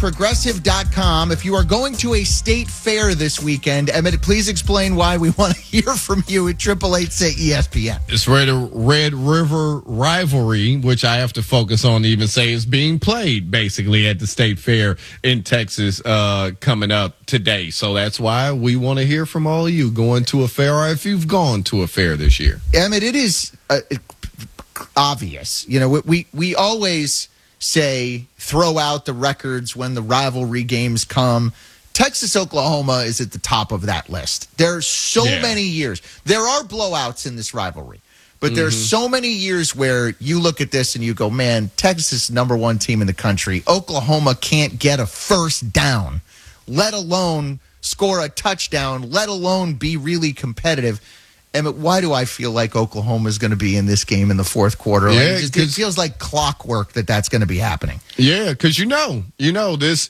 Progressive.com. If you are going to a state fair this weekend, Emmett, please explain why. We want to hear from you at 888-SAY-ESPN. It's Red River Rivalry, which I have to focus on to even say is being played basically at the state fair in Texas coming up today. So that's why we want to hear from all of you going to a fair, or if you've gone to a fair this year. Emmett, it is obvious. You know, we always say throw out the records when the rivalry games come. Texas, Oklahoma is at the top of that list. There's so many years. There are blowouts in this rivalry, but there's so many years where you look at this and you go, man, Texas is number one team in the country. Oklahoma can't get a first down, let alone score a touchdown, let alone be really competitive. Emmett, why do I feel like Oklahoma is going to be in this game in the fourth quarter? Yeah, it feels like clockwork that's going to be happening. Yeah, because you know this.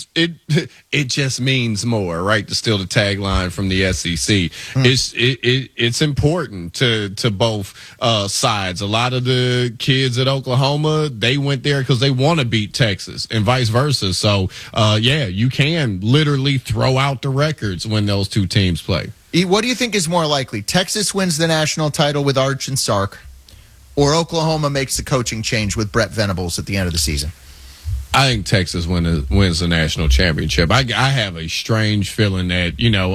It just means more, right? To steal the tagline from the SEC, it's important to both sides. A lot of the kids at Oklahoma, they went there because they want to beat Texas, and vice versa. So, you can literally throw out the records when those two teams play. What do you think is more likely? Texas wins the national title with Arch and Sark, or Oklahoma makes the coaching change with Brett Venables at the end of the season? I think Texas wins the national championship. I have a strange feeling that,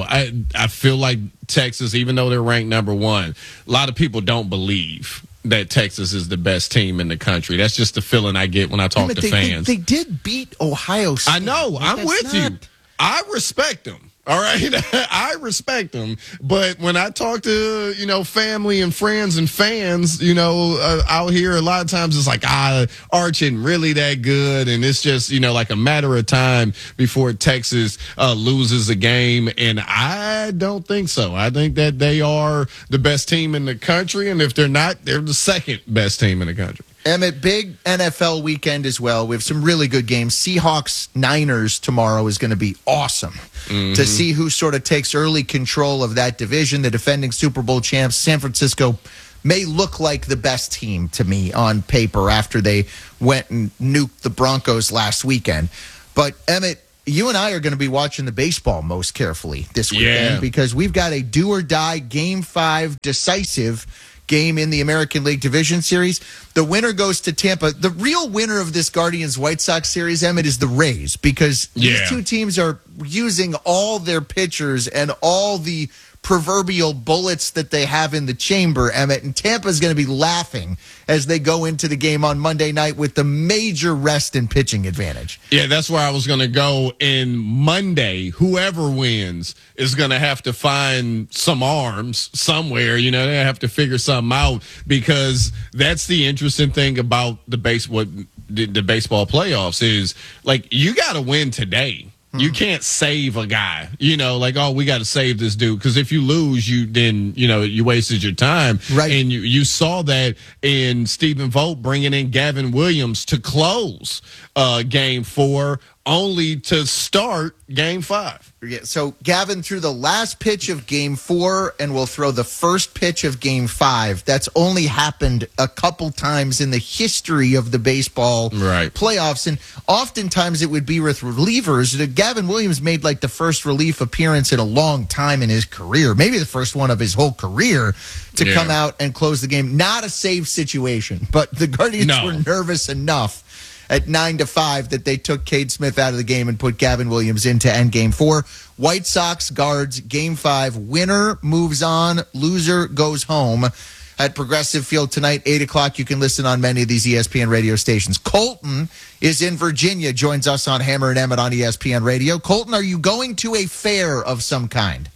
I feel like Texas, even though they're ranked number one, a lot of people don't believe that Texas is the best team in the country. That's just the feeling I get when I talk to fans. They did beat Ohio State. I know. I'm with you. I respect them. All right. I respect them. But when I talk to, family and friends and fans, out here, a lot of times it's like, Arch isn't really that good. And it's just, like a matter of time before Texas loses a game. And I don't think so. I think that they are the best team in the country. And if they're not, they're the second best team in the country. Emmett, big NFL weekend as well. We have some really good games. Seahawks-Niners tomorrow is going to be awesome to see who sort of takes early control of that division. The defending Super Bowl champs, San Francisco, may look like the best team to me on paper after they went and nuked the Broncos last weekend. But, Emmett, you and I are going to be watching the baseball most carefully this weekend because we've got a do-or-die Game 5 decisive game in the American League Division Series. The winner goes to Tampa. The real winner of this Guardians-White Sox series, Emmett, is the Rays, because these two teams are using all their pitchers and all the proverbial bullets that they have in the chamber, Emmett, and Tampa's going to be laughing as they go into the game on Monday night with the major rest and pitching advantage. Yeah, that's where I was going to go. In Monday, whoever wins is going to have to find some arms somewhere. They have to figure something out, because that's the interesting thing about the baseball playoffs is, like, you got to win today. You can't save a guy, we got to save this dude. Because if you lose, you wasted your time. Right. And you saw that in Stephen Vogt bringing in Gavin Williams to close Game 4, only to start Game 5. Yeah, so Gavin threw the last pitch of Game 4 and will throw the first pitch of Game 5. That's only happened a couple times in the history of the baseball playoffs. And oftentimes it would be with relievers. Gavin Williams made like the first relief appearance in a long time in his career, maybe the first one of his whole career, to come out and close the game. Not a save situation, but the Guardians were nervous enough at 9-5 that they took Cade Smith out of the game and put Gavin Williams in to end Game 4. White Sox guards Game 5. Winner moves on. Loser goes home. At Progressive Field tonight, 8 o'clock. You can listen on many of these ESPN radio stations. Colton is in Virginia, joins us on Hammer and Emmett on ESPN Radio. Colton, are you going to a fair of some kind?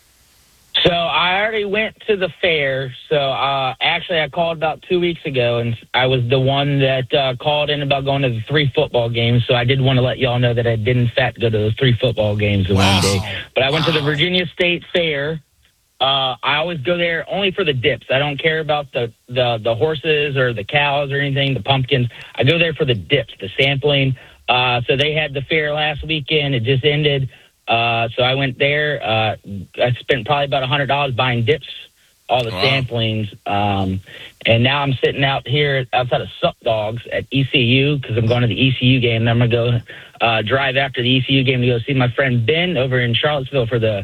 So I already went to the fair. So actually I called about 2 weeks ago, and I was the one that called in about going to the 3 football games. So I did want to let y'all know that I did in fact go to those 3 football games in one day. But I went to the Virginia State Fair. I always go there only for the dips. I don't care about the horses or the cows or anything, the pumpkins. I go there for the dips, the sampling. So they had the fair last weekend. It just ended. So I went there. I spent probably about $100 buying dips all the samplings. And now I'm sitting out here outside of Sup Dogs at ECU because I'm going to the ECU game. And I'm going to go drive after the ECU game to go see my friend Ben over in Charlottesville for the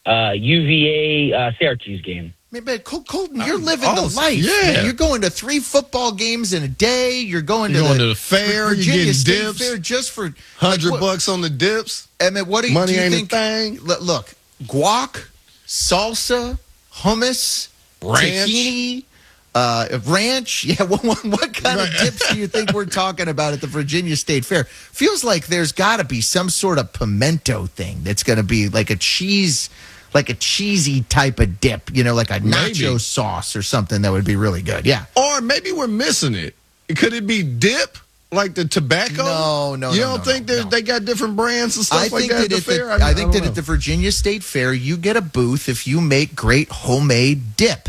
UVA Syracuse game. But Colton, you're living the life. Yeah. Man. You're going to 3 football games in a day. You're going to the fair. Virginia You're getting State dips. Fair just for $100 on the dips. I mean, what do you, Money do you ain't think? a thing. Look, guac, salsa, hummus, Ranch. tahini, ranch. Yeah, what kind of dips do you think we're talking about at the Virginia State Fair? Feels like there's got to be some sort of pimento thing that's going to be like a cheesy type of dip, like a nacho sauce or something that would be really good. Yeah. Or maybe we're missing it. Could it be dip? Like the tobacco? No. You don't think they got different brands and stuff like that at the fair? I think that at the Virginia State Fair, you get a booth if you make great homemade dip,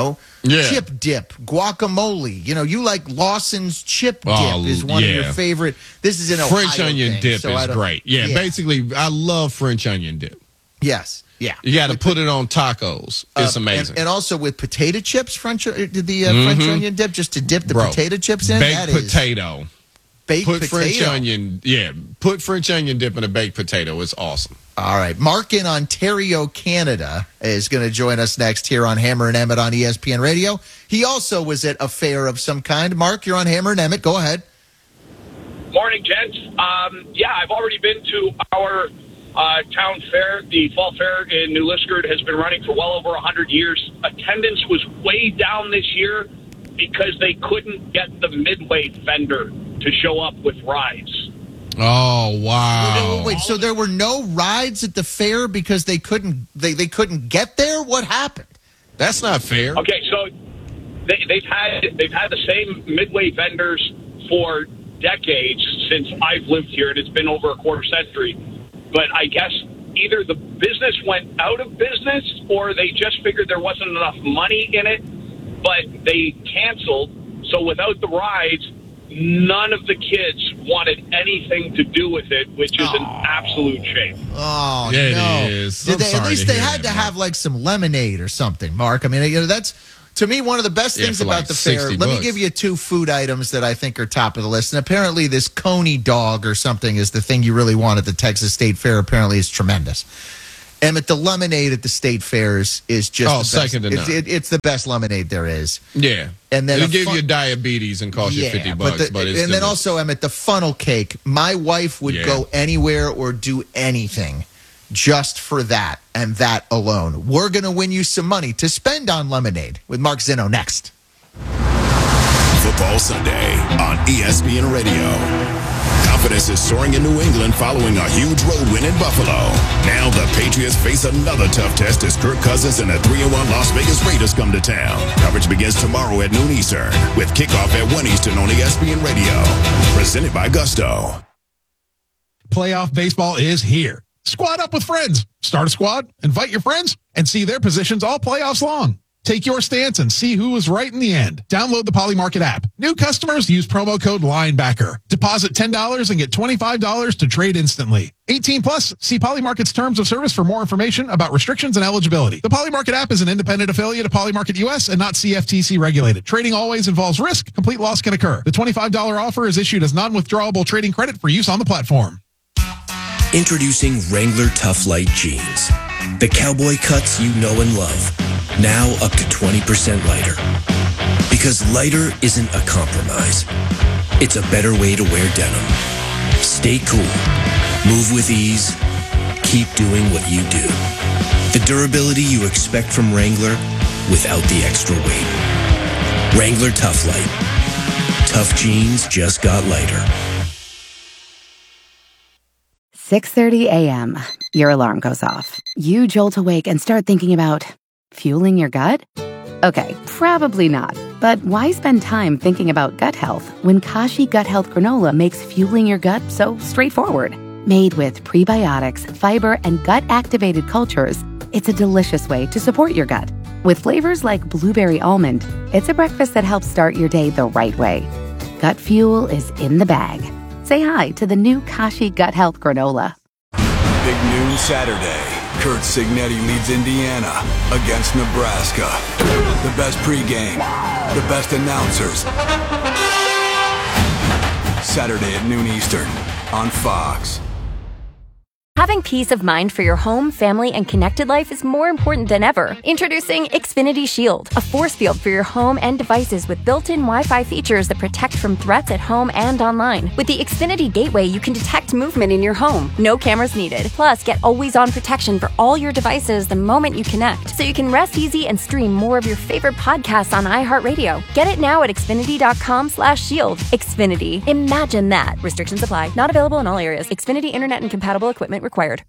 chip dip, guacamole. You like Lawson's chip dip is one of your favorite. This is an French Ohio onion thing, dip so is great. Yeah, basically, I love French onion dip. Yes. Yeah. You got to put it on tacos. It's amazing. And also with potato chips, French onion dip, just to dip the potato chips in. Baked potato. Baked put potato. French onion. Yeah, put French onion dip in a baked potato. It's awesome. All right. Mark in Ontario, Canada is going to join us next here on Hammer and Emmett on ESPN Radio. He also was at a fair of some kind. Mark, you're on Hammer and Emmett. Go ahead. Morning, gents. I've already been to our town fair. The fall fair in New Liskeard has been running for well over 100 years. Attendance was way down this year because they couldn't get the Midway vendor to show up with rides. Oh, wow. Wait, so there were no rides at the fair because they couldn't get there? What happened? That's not fair. Okay, so they've had the same Midway vendors for decades since I've lived here, and it's been over a quarter century. But I guess either the business went out of business or they just figured there wasn't enough money in it, but they canceled. So without the rides, none of the kids wanted anything to do with it, which is an absolute shame. Oh, yeah, no. It is. At least they had to have like some lemonade or something, Mark. I mean, that's, to me, one of the best things about the fair. Let me give you 2 food items that I think are top of the list. And apparently this Coney dog or something is the thing you really want at the Texas State Fair. Apparently is tremendous. Emmett, the lemonade at the state fairs is just the best. Second to none. It's the best lemonade there is. Yeah. And then it'll give you diabetes and cost you $50, but it's and then also, Emmett, the funnel cake. My wife would go anywhere or do anything just for that and that alone. We're going to win you some money to spend on lemonade with Mark Zinno next. Football Sunday on ESPN Radio. Confidence is soaring in New England following a huge road win in Buffalo. Now the Patriots face another tough test as Kirk Cousins and the 3-1 Las Vegas Raiders come to town. Coverage begins tomorrow at noon Eastern with kickoff at 1 Eastern on ESPN Radio. Presented by Gusto. Playoff baseball is here. Squad up with friends. Start a squad, invite your friends, and see their positions all playoffs long. Take your stance and see who was right in the end. Download the Poly Market app. New customers use promo code LINEBACKER. Deposit $10 and get $25 to trade instantly. 18 plus. See Poly Market's terms of service for more information about restrictions and eligibility. The Poly Market app is an independent affiliate of Poly Market US and not CFTC regulated. Trading always involves risk. Complete loss can occur. The $25 offer is issued as non-withdrawable trading credit for use on the platform. Introducing Wrangler Tough Light Jeans. The cowboy cuts you know and love. Now up to 20% lighter. Because lighter isn't a compromise. It's a better way to wear denim. Stay cool. Move with ease. Keep doing what you do. The durability you expect from Wrangler without the extra weight. Wrangler Tough Light. Tough jeans just got lighter. 6:30 a.m. Your alarm goes off. You jolt awake and start thinking about fueling your gut? Okay, probably not. But why spend time thinking about gut health when Kashi Gut Health Granola makes fueling your gut so straightforward? Made with prebiotics, fiber, and gut-activated cultures, it's a delicious way to support your gut. With flavors like blueberry almond, it's a breakfast that helps start your day the right way. Gut fuel is in the bag. Say hi to the new Kashi Gut Health Granola. Big Noon Saturday Kurt Signetti leads Indiana against Nebraska. The best pregame, the best announcers. Saturday at noon Eastern on Fox. Having peace of mind for your home, family, and connected life is more important than ever. Introducing Xfinity Shield, a force field for your home and devices with built-in Wi-Fi features that protect from threats at home and online. With the Xfinity Gateway, you can detect movement in your home. No cameras needed. Plus, get always-on protection for all your devices the moment you connect, so you can rest easy and stream more of your favorite podcasts on iHeartRadio. Get it now at Xfinity.com/shield. Xfinity. Imagine that. Restrictions apply. Not available in all areas. Xfinity Internet and compatible equipment required.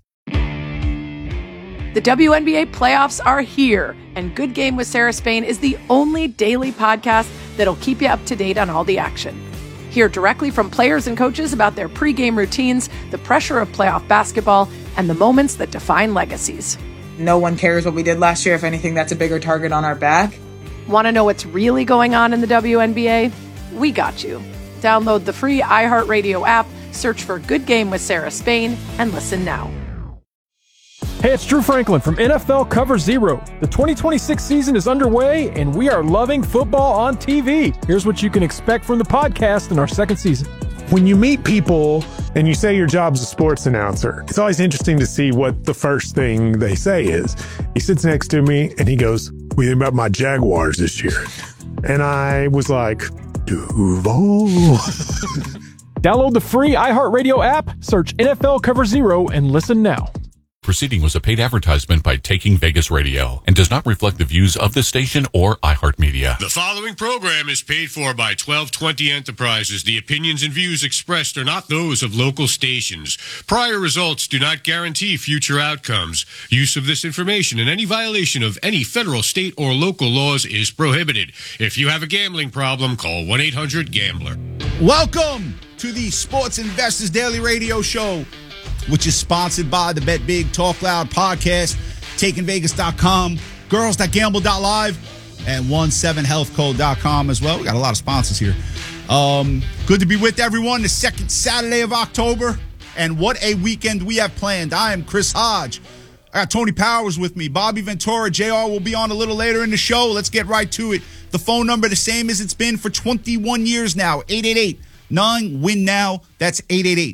The WNBA playoffs are here, and Good Game with Sarah Spain is the only daily podcast that'll keep you up to date on all the action. Hear directly from players and coaches about their pregame routines, the pressure of playoff basketball, and the moments that define legacies. No one cares what we did last year. If anything, that's a bigger target on our back. Want to know what's really going on in the WNBA? We got you. Download the free iHeartRadio app, search for Good Game with Sarah Spain, and listen now. Hey, it's Drew Franklin from NFL Cover Zero. The 2026 season is underway, and we are loving football on TV. Here's what you can expect from the podcast in our second season. When you meet people and you say your job's a sports announcer, it's always interesting to see what the first thing they say is. He sits next to me and he goes, "What do you think about my Jaguars this year?" And I was like, Duval. Download the free iHeartRadio app, search NFL Cover Zero, and listen now. Proceeding was a paid advertisement by Taking Vegas Radio and does not reflect the views of this station or iHeartMedia. The following program is paid for by 1220 Enterprises. The opinions and views expressed are not those of local stations. Prior results do not guarantee future outcomes. Use of this information and any violation of any federal, state, or local laws is prohibited. If you have a gambling problem, call 1-800-GAMBLER. Welcome to the Sports Investors Daily Radio Show, which is sponsored by the Bet Big Talk Loud podcast, TakingVegas.com, Girls.Gamble.live, and 17healthcode.com as well. We got a lot of sponsors here. Good to be with everyone. The second Saturday of October, and what a weekend we have planned. I am Chris Hodge. I got Tony Powers with me. Bobby Ventura, JR will be on a little later in the show. Let's get right to it. The phone number the same as it's been for 21 years now, 888-9-WIN-NOW. That's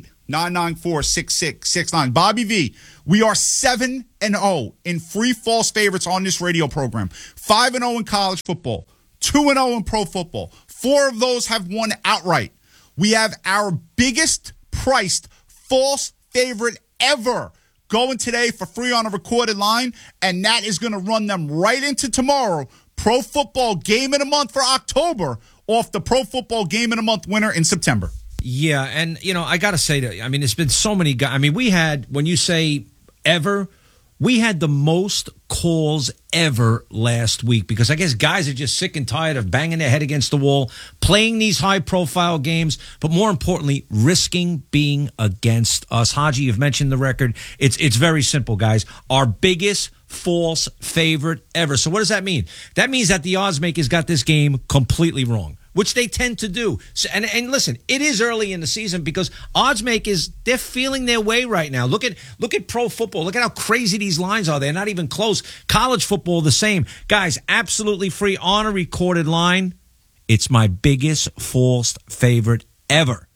888-994-6669. Bobby V, we are 7-0 in free false favorites on this radio program. 5-0 in college football, 2-0 in pro football. 4 of those have won outright. We have our biggest priced false favorite ever going today for free on a recorded line, and that is going to run them right into tomorrow. Pro football game of the month for October off the pro football game of the month winner in September. Yeah, and, you know, I got to say that, I mean, there's been so many guys. I mean, we had, when you say ever, we had the most calls ever last week because I guess guys are just sick and tired of banging their head against the wall, playing these high-profile games, but more importantly, risking being against us. Haji, you've mentioned the record. It's very simple, guys. Our biggest false favorite ever. So what does that mean? That means that the odds makers got this game completely wrong, which they tend to do. So, and listen, it is early in the season because odds makers, they're feeling their way right now. Look at pro football. Look at how crazy these lines are. They're not even close. College football, the same. Guys, absolutely free on a recorded line. It's my biggest false favorite ever.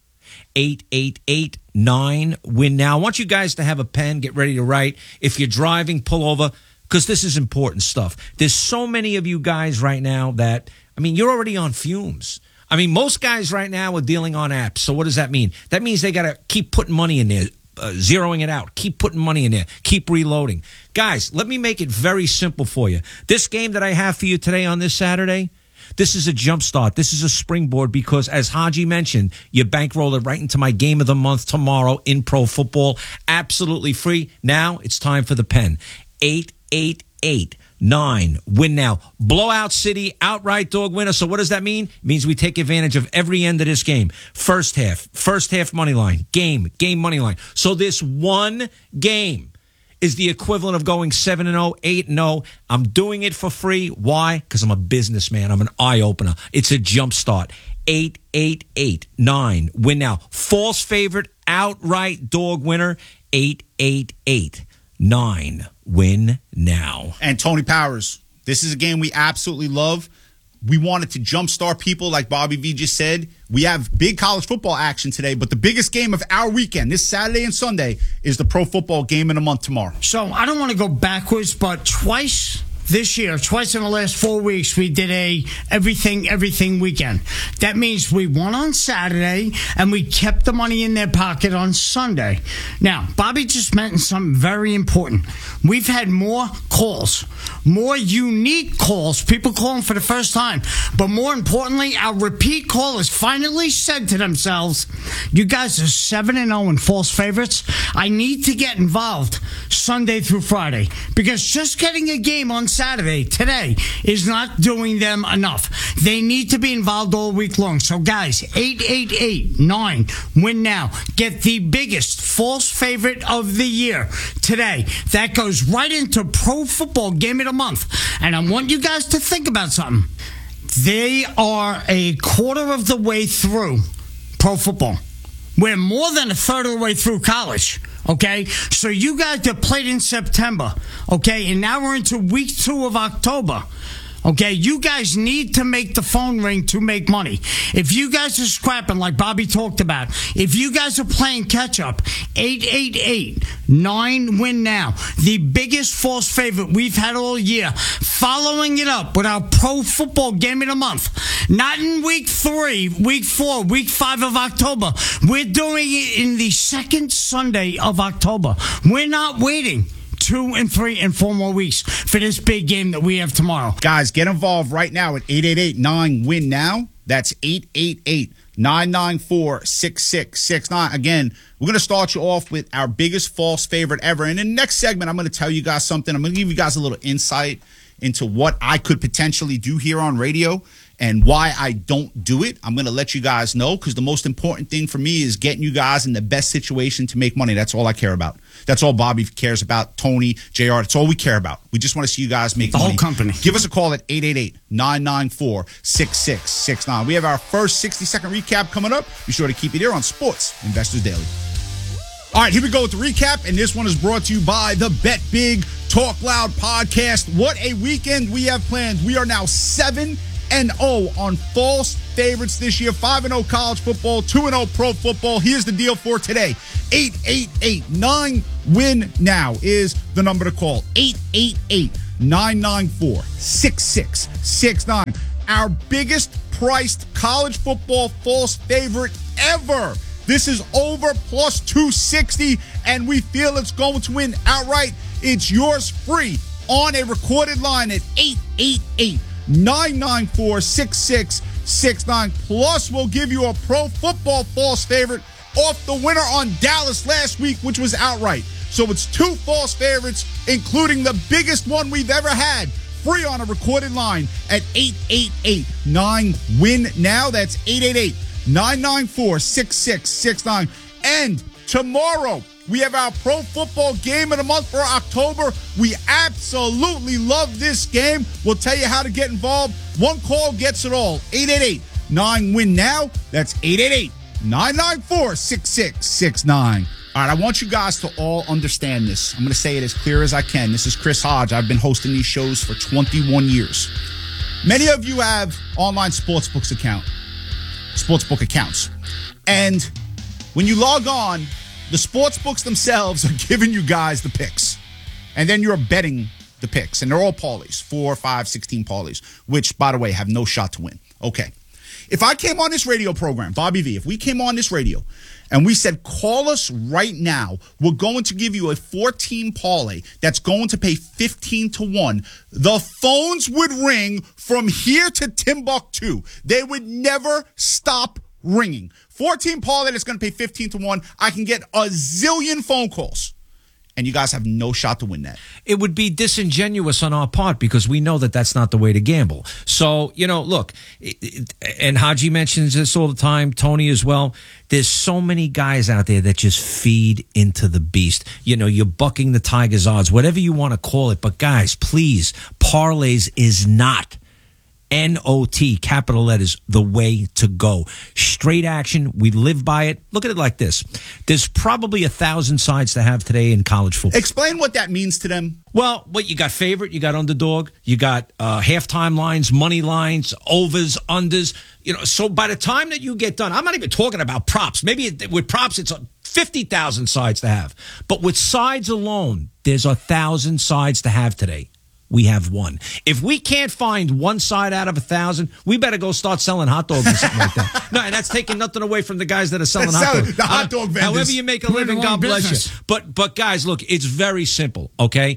888-9-WIN-NOW. I want you guys to have a pen, get ready to write. If you're driving, pull over, because this is important stuff. There's so many of you guys right now that, I mean, you're already on fumes. I mean, most guys right now are dealing on apps. So what does that mean? That means they got to keep putting money in there, zeroing it out, keep putting money in there, keep reloading. Guys, let me make it very simple for you. This game that I have for you today on this Saturday, this is a jump start. This is a springboard because, as Haji mentioned, you bankroll it right into my game of the month tomorrow in pro football. Absolutely free. Now it's time for the pen. 888-9-WIN-NOW. Blowout City, outright dog winner. So what does that mean? It means we take advantage of every end of this game. First half money line, game money line. So this one game is the equivalent of going 7-0, 8-0. I'm doing it for free. Why? Because I'm a businessman. I'm an eye-opener. It's a jump start. 888-9-WIN-NOW. False favorite, outright dog winner, 888-9 win now. And Tony Powers, this is a game we absolutely love. We wanted to jumpstart people, like Bobby V just said. We have big college football action today, but the biggest game of our weekend, this Saturday and Sunday, is the pro football game of the month tomorrow. So I don't want to go backwards, but twice this year, twice in the last 4 weeks, we did a everything weekend. That means we won on Saturday and we kept the money in their pocket on Sunday. Now, Bobby just mentioned something very important. We've had more calls, more unique calls, people calling for the first time. But more importantly, our repeat callers finally said to themselves, you guys are 7-0 in false favorites. I need to get involved Sunday through Friday, because just getting a game on Saturday today is not doing them enough. They need to be involved all week long. So guys, 888-9 win now. Get the biggest false favorite of the year today. That goes right into pro football game of the month. And I want you guys to think about something. They are a quarter of the way through pro football. We're more than a third of the way through college. Okay, so you guys that played in September, okay, and now we're into week 2 of October. Okay, you guys need to make the phone ring to make money. If you guys are scrapping like Bobby talked about, if you guys are playing catch up, 888-9 win now. The biggest false favorite we've had all year. Following it up with our pro football game of the month. Not in week 3, week 4, week 5 of October. We're doing it in the second Sunday of October. We're not waiting 2 and 3 and 4 more weeks for this big game that we have tomorrow. Guys, get involved right now at 888-9 win now. That's 888-994-6669. Again, we're going to start you off with our biggest false favorite ever. And in the next segment, I'm going to tell you guys something. I'm going to give you guys a little insight into what I could potentially do here on radio and why I don't do it. I'm going to let you guys know, because the most important thing for me is getting you guys in the best situation to make money. That's all I care about. That's all Bobby cares about, Tony, JR. That's all we care about. We just want to see you guys make money. The whole company. Give us a call at 888-994-6669. We have our first 60-second recap coming up. Be sure to keep it here on Sports Investors Daily. All right, here we go with the recap, and this one is brought to you by the Bet Big Talk Loud podcast. What a weekend we have planned. We are now 7-0 on false favorites this year. 5-0 college football, 2-0 pro football. Here's the deal for today. 888-9 win now is the number to call. 888-994-6669. Our biggest priced college football false favorite ever. This is over plus 260, and we feel it's going to win outright. It's yours free on a recorded line at 888-994-6669. Plus, we'll give you a pro football false favorite off the winner on Dallas last week, which was outright. So it's 2 false favorites, including the biggest one we've ever had, free on a recorded line at 888-9 win now. That's 888-994-6669. And tomorrow, we have our pro football game of the month for October. We absolutely love this game. We'll tell you how to get involved. One call gets it all. 888-9 win now. That's 888-994-6669. All right, I want you guys to all understand this. I'm going to say it as clear as I can. This is Chris Hodge. I've been hosting these shows for 21 years. Many of you have online sportsbook accounts. And when you log on, the sportsbooks themselves are giving you guys the picks. And then you're betting the picks. And they're all parlays, 4, 5, 16 parlays, which, by the way, have no shot to win. Okay. If I came on this radio program, Bobby V, if we came on this radio and we said, call us right now, we're going to give you a 14 parlay that's going to pay 15-1, the phones would ring from here to Timbuktu. They would never stop ringing. 14 parlay that's going to pay 15-1. I can get a zillion phone calls. And you guys have no shot to win that. It would be disingenuous on our part because we know that that's not the way to gamble. So, look, and Haji mentions this all the time, Tony as well. There's so many guys out there that just feed into the beast. You're bucking the Tigers' odds, whatever you want to call it. But guys, please, parlays is not N-O-T, capital letters, the way to go. Straight action. We live by it. Look at it like this. There's probably 1,000 sides to have today in college football. Explain what that means to them. Well, you got favorite, you got underdog, you got halftime lines, money lines, overs, unders. So by the time that you get done, I'm not even talking about props. Maybe with props, it's 50,000 sides to have. But with sides alone, there's 1,000 sides to have today. We have one. If we can't find one side out of 1,000, we better go start selling hot dogs or something like that. No, and that's taking nothing away from the guys that are selling hot dogs. The hot dog vendors. However you make a living, God bless you. But guys, look, it's very simple, okay?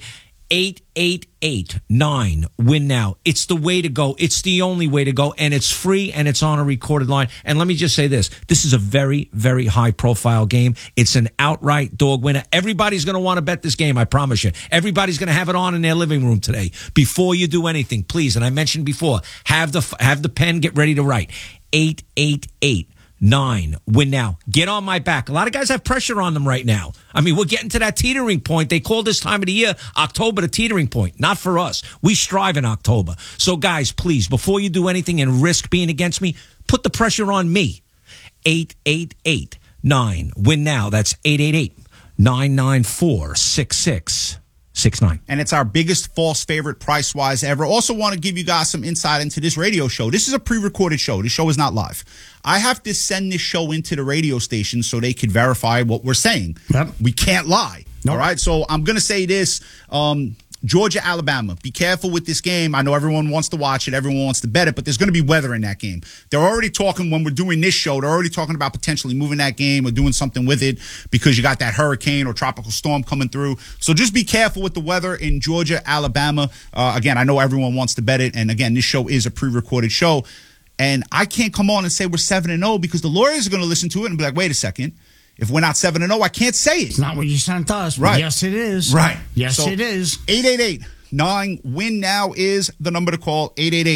888-9 Now. It's the way to go. It's the only way to go, and it's free, and it's on a recorded line. And let me just say this. This is a very, very high-profile game. It's an outright dog winner. Everybody's going to want to bet this game, I promise you. Everybody's going to have it on in their living room today. Before you do anything, please, and I mentioned before, have the pen, get ready to write. 888-9 Now. Get on my back. A lot of guys have pressure on them right now. I mean, we're getting to that teetering point. They call this time of the year October the teetering point. Not for us. We strive in October. So, guys, please, before you do anything and risk being against me, put the pressure on me. 888-9 Now. That's 888-994-6669. And it's our biggest false favorite price-wise ever. Also want to give you guys some insight into this radio show. This is a pre-recorded show. This show is not live. I have to send this show into the radio station so they could verify what we're saying. Yep. We can't lie. Nope. All right? So I'm going to say this. Georgia, Alabama. Be careful with this game. I know everyone wants to watch it. Everyone wants to bet it, but there's going to be weather in that game. They're already talking, when we're doing this show, they're already talking about potentially moving that game or doing something with it because you got that hurricane or tropical storm coming through. So just be careful with the weather in Georgia, Alabama. Again, I know everyone wants to bet it. And again, this show is a pre-recorded show. And I can't come on and say we're 7-0 because the lawyers are going to listen to it and be like, wait a second. If we're not 7-0, I can't say it. It's not what you sent us. Right. Yes, it is. Right. Yes, so it is. 888-9 Now is the number to call.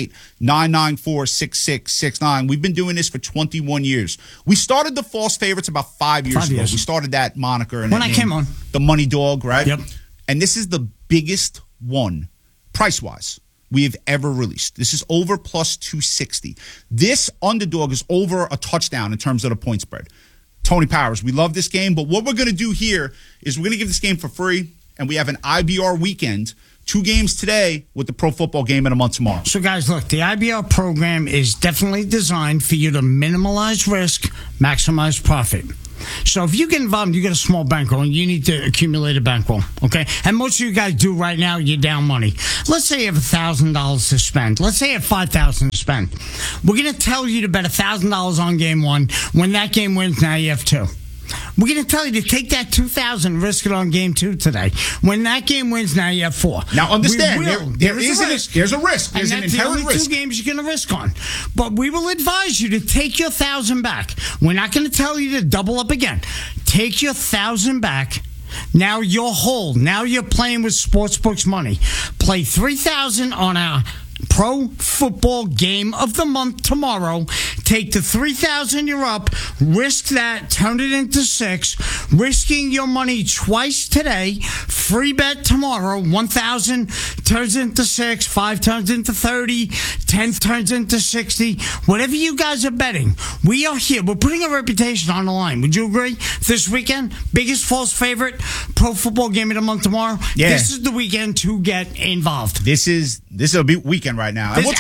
888-994-6669. We've been doing this for 21 years. We started the false favorites about 5 years ago. We started that moniker. And when I came on. The Money Dog, right? Yep. And this is the biggest one, price-wise, we have ever released. This is over plus 260. This underdog is over a touchdown in terms of the point spread. Tony Powers, we love this game, but what we're going to do here is we're going to give this game for free, and we have an IBR weekend, 2 games today with the pro football game in a month tomorrow. So, guys, look, the IBR program is definitely designed for you to minimize risk, maximize profit. So if you get involved, you get a small bankroll, and you need to accumulate a bankroll, okay? And most of you guys do right now, you're down money. Let's say you have $1,000 to spend. Let's say you have $5,000 to spend. We're going to tell you to bet $1,000 on game 1. When that game wins, now you have 2. We're going to tell you to take that $2,000, risk it on game 2 today. When that game wins, now you have 4. Now understand, there's a risk. There's an inherent risk. 2 games you're going to risk on. But we will advise you to take your $1,000 back. We're not going to tell you to double up again. Take your $1,000 back. Now you're whole. Now you're playing with Sportsbook's money. Play $3,000 on our pro football game of the month tomorrow. Take the $3,000 you're up, risk that, turn it into 6, risking your money twice today. Free bet tomorrow. 1,000 turns into 6, 5 turns into 30, 10 turns into 60. Whatever you guys are betting, we are here. We're putting a reputation on the line. Would you agree? This weekend, biggest false favorite pro football game of the month tomorrow. Yeah. This is the weekend to get involved. This is a big weekend right now. And we'll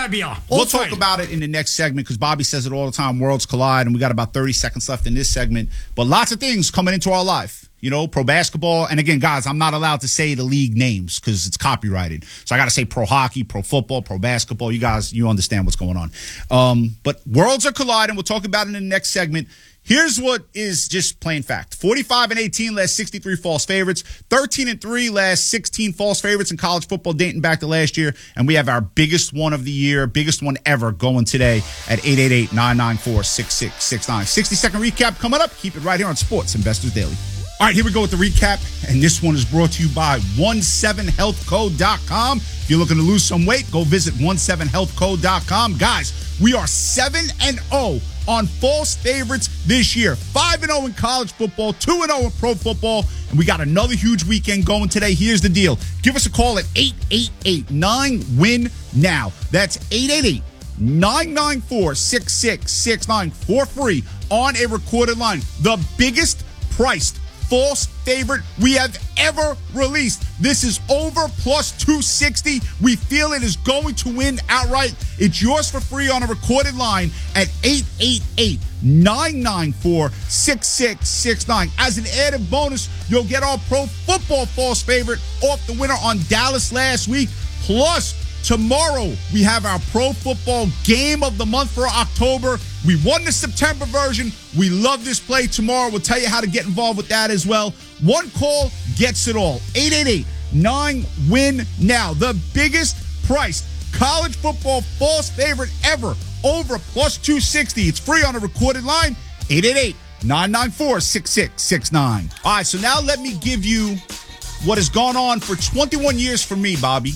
talk about it in the next segment because Bobby says it all the time. Worlds collide, and we got about 30 seconds left in this segment. But lots of things coming into our life. You know, pro basketball. And again, guys, I'm not allowed to say the league names because it's copyrighted. So I got to say pro hockey, pro football, pro basketball. You guys, you understand what's going on. But worlds are colliding. We'll talk about it in the next segment. Here's what is just plain fact. 45-18 last 63 false favorites. 13-3 last 16 false favorites in college football dating back to last year. And we have our biggest one of the year, biggest one ever going today at 888-994-6669. 60-second recap coming up. Keep it right here on Sports Investors Daily. All right, here we go with the recap. And this one is brought to you by 17healthco.com. If you're looking to lose some weight, go visit 17healthco.com. Guys, we are 7-0 on false favorites this year. 5-0 in college football, 2-0 in pro football, and we got another huge weekend going today. Here's the deal. Give us a call at 888-9-WIN-NOW. That's 888-994-6669 for free on a recorded line. The biggest priced false favorite we have ever released. This is over plus 260. We feel it is going to win outright. It's yours for free on a recorded line at 888-994-6669. As an added bonus, you'll get our pro football false favorite off the winner on Dallas last week. Plus, tomorrow, we have our pro football game of the month for October. We won the September version. We love this play. Tomorrow, we'll tell you how to get involved with that as well. One call gets it all. 888-9-WIN-NOW. The biggest priced college football false favorite ever. Over plus 260. It's free on a recorded line. 888-994-6669. All right, so now let me give you what has gone on for 21 years for me, Bobby.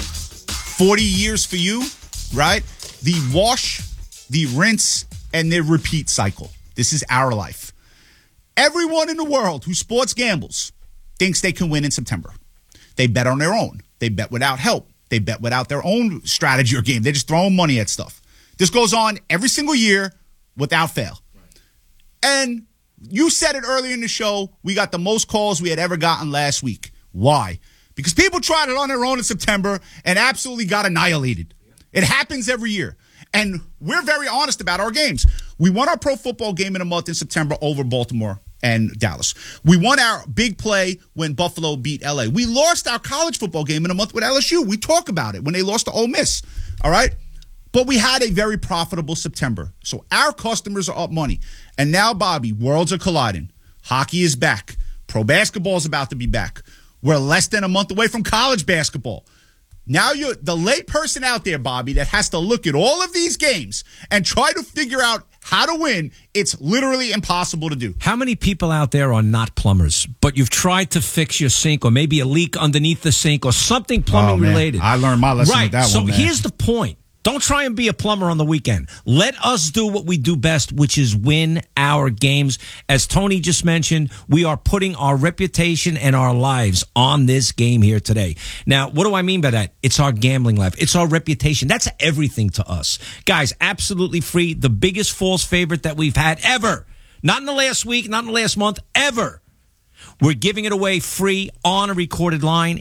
40 years for you, right? The wash, the rinse, and the repeat cycle. This is our life. Everyone in the world who sports gambles thinks they can win in September. They bet on their own. They bet without help. They bet without their own strategy or game. They're just throwing money at stuff. This goes on every single year without fail. And you said it earlier in the show, we got the most calls we had ever gotten last week. Why? Because people tried it on their own in September and absolutely got annihilated. It happens every year. And we're very honest about our games. We won our pro football game in a month in September over Baltimore and Dallas. We won our big play when Buffalo beat LA. We lost our college football game in a month with LSU. We talk about it when they lost to Ole Miss. All right? But we had a very profitable September. So our customers are up money. And now, Bobby, worlds are colliding. Hockey is back. Pro basketball is about to be back. We're less than a month away from college basketball. Now you're the lay person out there, Bobby, that has to look at all of these games and try to figure out how to win. It's literally impossible to do. How many people out there are not plumbers, but you've tried to fix your sink or maybe a leak underneath the sink or something plumbing related? I learned my lesson with that so one, man. Here's the point. Don't try and be a plumber on the weekend. Let us do what we do best, which is win our games. As Tony just mentioned, we are putting our reputation and our lives on this game here today. Now, what do I mean by that? It's our gambling life. It's our reputation. That's everything to us. Guys, absolutely free. The biggest false favorite that we've had ever. Not in the last week, not in the last month, ever. We're giving it away free on a recorded line,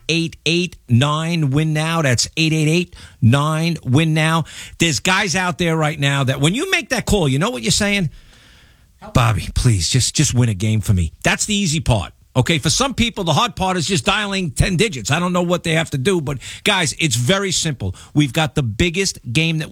888-9-WIN-NOW. That's 888-9-WIN-NOW. There's guys out there right now that when you make that call, you know what you're saying? Bobby, please, just win a game for me. That's the easy part. Okay, for some people, the hard part is just dialing 10 digits. I don't know what they have to do, but guys, it's very simple. We've got the biggest game that